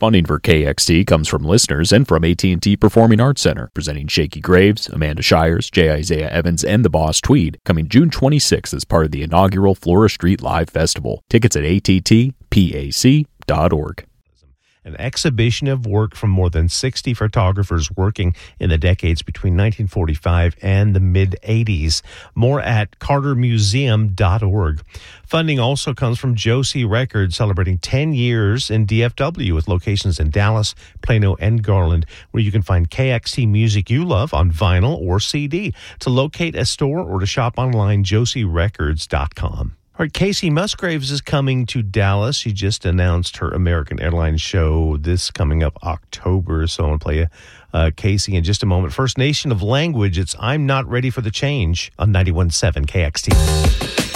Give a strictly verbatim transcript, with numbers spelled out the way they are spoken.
Funding for K X T comes from listeners and from A T and T Performing Arts Center, presenting Shakey Graves, Amanda Shires, J. Isaiah Evans, and the Boss Tweed, coming June twenty-sixth as part of the inaugural Flora Street Live Festival. Tickets at A T T pac dot org. An exhibition of work from more than sixty photographers working in the decades between nineteen forty-five and the mid-eighties. More at carter museum dot org. Funding also comes from Josie Records, celebrating ten years in D F W with locations in Dallas, Plano, and Garland, where you can find K X T music you love on vinyl or C D. To locate a store or to shop online, josie records dot com. All right, Casey Musgraves is coming to Dallas. She just announced her American Airlines show this coming up October. So I want to play uh, Casey in just a moment. First Nation of Language, it's I'm Not Ready for the Change on ninety-one point seven K X T.